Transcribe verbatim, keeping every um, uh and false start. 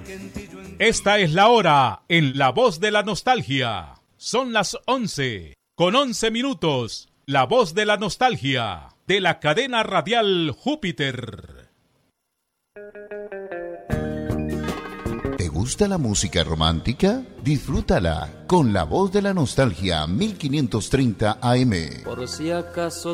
Esta es la hora en La Voz de la Nostalgia. Son las once, con once minutos. La Voz de la Nostalgia, de la cadena radial Júpiter. ¿Te gusta la música romántica? Disfrútala con La Voz de la Nostalgia mil quinientos treinta A M. Por si acaso